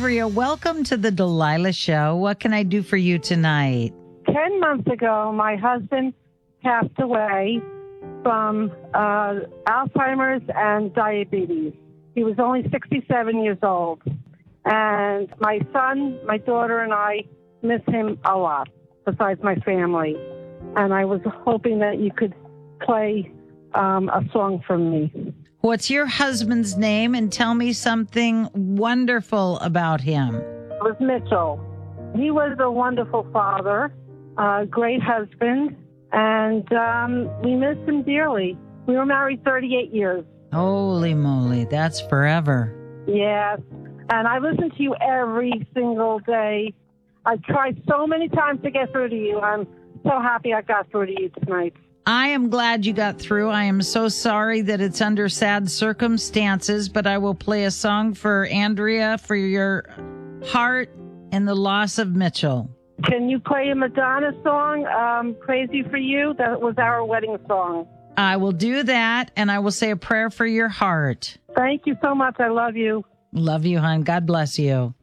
Andrea, welcome to the Delilah Show. What can I do for you tonight? 10 months ago, my husband passed away from Alzheimer's and diabetes. He was only 67 years old. And my son, my daughter, and I miss him a lot, besides my family. And I was hoping that you could play a song from me. What's your husband's name? And tell me something wonderful about him. It was Mitchell. He was a wonderful father, a great husband, and we miss him dearly. We were married 38 years. Holy moly, that's forever. Yes, and I listen to you every single day. I tried so many times to get through to you. I'm so happy I got through to you tonight. I am glad you got through. I am so sorry that it's under sad circumstances, but I will play a song for Andrea for your heart and the loss of Mitchell. Can you play a Madonna song, Crazy for You? That was our wedding song. I will do that, and I will say a prayer for your heart. Thank you so much. I love you. Love you, hon. God bless you.